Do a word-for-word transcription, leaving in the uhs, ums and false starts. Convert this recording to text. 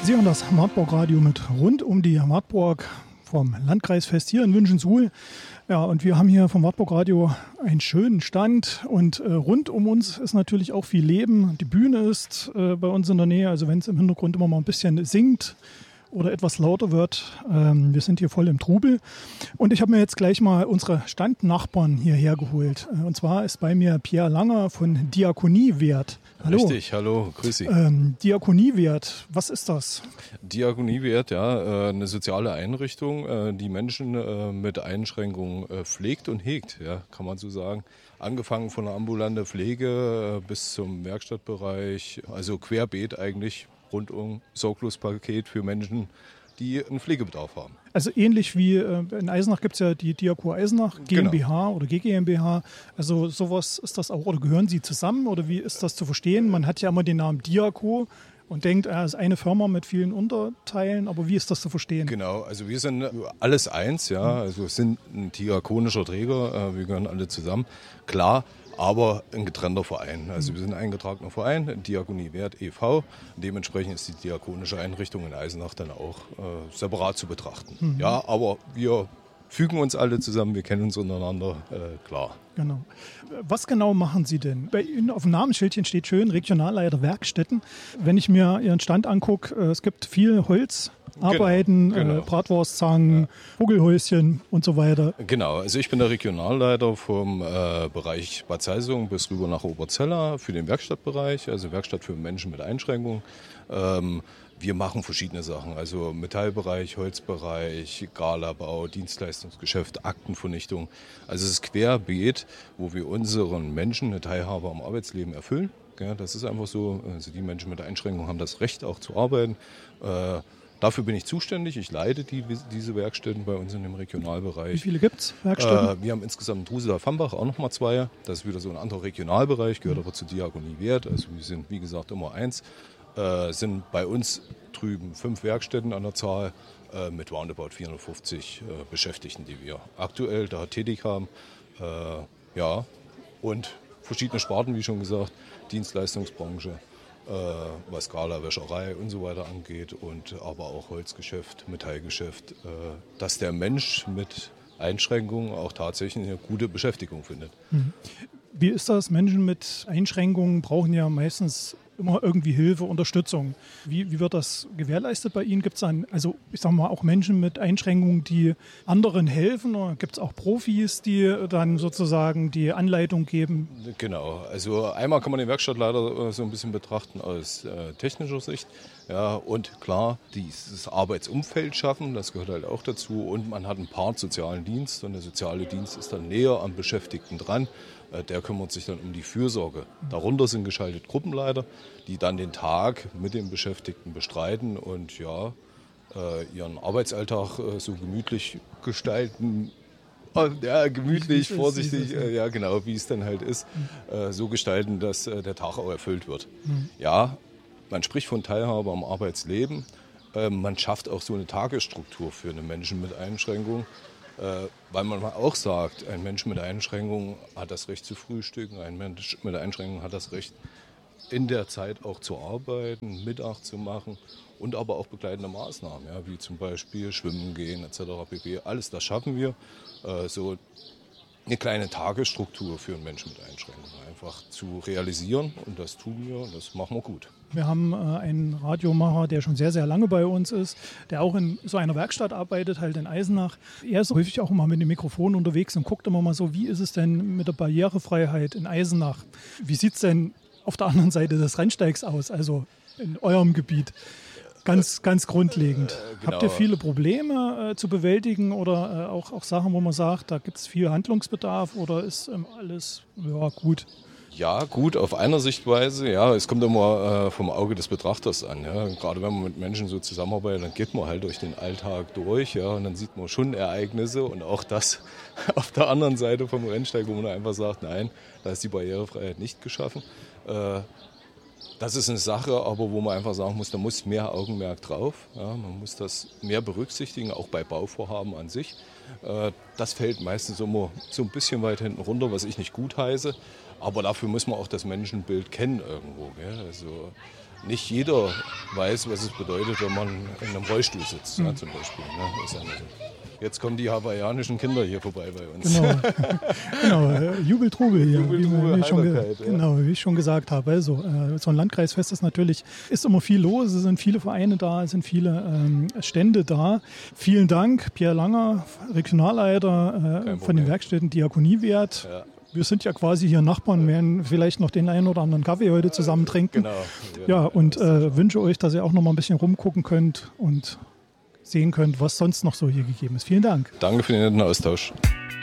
Sie hören das Wartburg-Radio mit rund um die Wartburg vom Landkreisfest hier in Wünschensuhl. Ja, und wir haben hier vom Wartburg-Radio einen schönen Stand und äh, rund um uns ist natürlich auch viel Leben. Die Bühne ist äh, bei uns in der Nähe, also wenn es im Hintergrund immer mal ein bisschen singt oder etwas lauter wird. Ähm, wir sind hier voll im Trubel. Und ich habe mir jetzt gleich mal unsere Standnachbarn hierher geholt. Äh, und zwar ist bei mir Pierre Langer von Diakoniewert. Hallo. Richtig, hallo, grüß Sie. Ähm, Diakoniewert, was ist das? Diakoniewert, ja, äh, eine soziale Einrichtung, äh, die Menschen äh, mit Einschränkungen äh, pflegt und hegt, ja, kann man so sagen. Angefangen von der ambulanten Pflege äh, bis zum Werkstattbereich, also querbeet eigentlich. Rundum Sorglospaket für Menschen, die einen Pflegebedarf haben. Also ähnlich wie äh, in Eisenach gibt es ja die Diako Eisenach GmbH genau. oder G GmbH. Also sowas ist das auch, oder gehören Sie zusammen oder wie ist das zu verstehen? Man hat ja immer den Namen Diako und denkt, er ist eine Firma mit vielen Unterteilen, aber wie ist das zu verstehen? Genau, also wir sind alles eins, ja, also sind ein diakonischer Träger, äh, wir gehören alle zusammen, klar. Aber ein getrennter Verein. Also wir sind ein eingetragener Verein, Diakoniewert e V Dementsprechend ist die diakonische Einrichtung in Eisenach dann auch äh, separat zu betrachten. Mhm. Ja, aber wir fügen uns alle zusammen, wir kennen uns untereinander, äh, klar. Genau. Was genau machen Sie denn? Bei Ihnen auf dem Namensschildchen steht schön Regionalleiter Werkstätten. Wenn ich mir Ihren Stand angucke, äh, es gibt viel Holz. Arbeiten, genau, genau. Äh, Bratwurstzangen, ja. Vogelhäuschen und so weiter. Genau, also ich bin der Regionalleiter vom äh, Bereich Bad Salzungen bis rüber nach Oberzella für den Werkstattbereich, also Werkstatt für Menschen mit Einschränkungen. Ähm, wir machen verschiedene Sachen, also Metallbereich, Holzbereich, Galabau, Dienstleistungsgeschäft, Aktenvernichtung. Also es ist querbeet, wo wir unseren Menschen eine Teilhabe am Arbeitsleben erfüllen. Ja, das ist einfach so, also die Menschen mit Einschränkungen haben das Recht auch zu arbeiten. Äh, Dafür bin ich zuständig. Ich leite die, diese Werkstätten bei uns in dem Regionalbereich. Wie viele gibt es Werkstätten? Äh, wir haben insgesamt in Truseler-Fambach auch nochmal zwei. Das ist wieder so ein anderer Regionalbereich, gehört aber zu Diakoniewert. Also wir sind, wie gesagt, immer eins. Äh, sind bei uns drüben fünf Werkstätten an der Zahl äh, mit roundabout vierhundertfünfzig äh, Beschäftigten, die wir aktuell da tätig haben. Äh, ja, und verschiedene Sparten, wie schon gesagt, Dienstleistungsbranche. Was Gala, Wäscherei und so weiter angeht und aber auch Holzgeschäft, Metallgeschäft, dass der Mensch mit Einschränkungen auch tatsächlich eine gute Beschäftigung findet. Wie ist das? Menschen mit Einschränkungen brauchen ja meistens immer irgendwie Hilfe, Unterstützung. Wie, wie wird das gewährleistet bei Ihnen? Gibt es dann, also ich sag mal, auch Menschen mit Einschränkungen, die anderen helfen? Oder gibt es auch Profis, die dann sozusagen die Anleitung geben? Genau, also einmal kann man den Werkstattleiter so ein bisschen betrachten aus äh, technischer Sicht. Ja, und klar, dieses Arbeitsumfeld schaffen, das gehört halt auch dazu. Und man hat einen Part sozialen Dienst und der soziale Dienst ist dann näher am Beschäftigten dran. Der kümmert sich dann um die Fürsorge. Darunter sind geschaltet Gruppenleiter, die dann den Tag mit den Beschäftigten bestreiten und ja, äh, ihren Arbeitsalltag äh, so gemütlich gestalten. Ja, gemütlich, vorsichtig, äh, ja genau, wie es dann halt ist, äh, so gestalten, dass äh, der Tag auch erfüllt wird. Mhm. Ja, man spricht von Teilhabe am Arbeitsleben. Äh, man schafft auch so eine Tagesstruktur für einen Menschen mit Einschränkungen. Äh, weil man auch sagt, ein Mensch mit Einschränkungen hat das Recht zu frühstücken, ein Mensch mit Einschränkungen hat das Recht, in der Zeit auch zu arbeiten, Mittag zu machen und aber auch begleitende Maßnahmen, ja, wie zum Beispiel Schwimmen gehen et cetera pp. Alles das schaffen wir, äh, so eine kleine Tagesstruktur für einen Menschen mit Einschränkungen einfach zu realisieren und das tun wir und das machen wir gut. Wir haben äh, einen Radiomacher, der schon sehr, sehr lange bei uns ist, der auch in so einer Werkstatt arbeitet, halt in Eisenach. Er ist häufig auch immer mit dem Mikrofon unterwegs und guckt immer mal so, wie ist es denn mit der Barrierefreiheit in Eisenach? Wie sieht es denn auf der anderen Seite des Rennsteigs aus, also in eurem Gebiet? Ganz, ganz grundlegend. Äh, genau. Habt ihr viele Probleme äh, zu bewältigen oder äh, auch, auch Sachen, wo man sagt, da gibt es viel Handlungsbedarf oder ist ähm, alles ja, gut? Ja, gut, auf einer Sichtweise, ja, es kommt immer äh, vom Auge des Betrachters an. Ja. Gerade wenn man mit Menschen so zusammenarbeitet, dann geht man halt durch den Alltag durch, ja, und dann sieht man schon Ereignisse und auch das auf der anderen Seite vom Rennsteig, wo man einfach sagt, nein, da ist die Barrierefreiheit nicht geschaffen. Äh, das ist eine Sache, aber wo man einfach sagen muss, da muss mehr Augenmerk drauf. Ja, man muss das mehr berücksichtigen, auch bei Bauvorhaben an sich. Äh, das fällt meistens immer so ein bisschen weit hinten runter, was ich nicht gut heiße. Aber dafür muss man auch das Menschenbild kennen irgendwo. Gell? Also nicht jeder weiß, was es bedeutet, wenn man in einem Rollstuhl sitzt, mhm. ja, zum Beispiel. Ne? Ist ja so. Jetzt kommen die hawaiianischen Kinder hier vorbei bei uns. Genau, genau. Jubel, Trubel hier, Jubel, wie, Trubel, wie, ich schon, ja. genau, wie ich schon gesagt habe. Also, äh, so ein Landkreisfest ist natürlich, ist immer viel los, es sind viele Vereine da, es sind viele ähm, Stände da. Vielen Dank, Pierre Langer, Regionalleiter äh, von den Werkstätten Diakoniewert. Ja. Wir sind ja quasi hier Nachbarn, werden vielleicht noch den einen oder anderen Kaffee heute zusammen trinken. Genau. Ja, und äh, wünsche euch, dass ihr auch noch mal ein bisschen rumgucken könnt und sehen könnt, was sonst noch so hier gegeben ist. Vielen Dank. Danke für den netten Austausch.